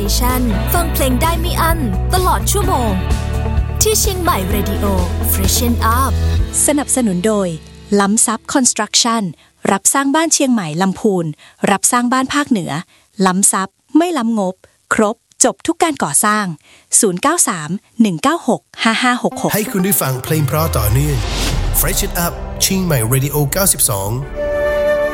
Station ฟังเพลงได้ไม่อั้นตลอดชั่วโมงที่เชียงใหม่ Radio Freshen Up สนับสนุนโดยล้ำซับคอนสตรักชั่นรับสร้างบ้านเชียงใหม่ลำพูนรับสร้างบ้านภาคเหนือล้ำซับไม่ล้ำงบครบจบทุกการก่อสร้าง0931965566 ให้คุณได้ฟังเพลงเพราะต่อเนื่อง Freshen Up เชียงใหม่ Radio 92